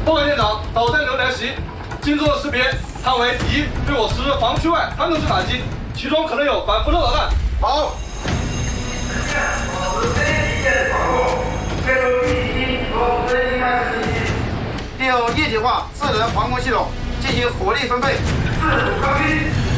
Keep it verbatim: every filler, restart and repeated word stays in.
报告舰长，导弹流来袭，经做识别，它为敌对我实施防区外团投式打击，其中可能有反辐射导弹。 好。保持飞机舰防控，配合 B 机和飞机开始进行，利用一体化智能防空系统进行火力分配，自主抗击。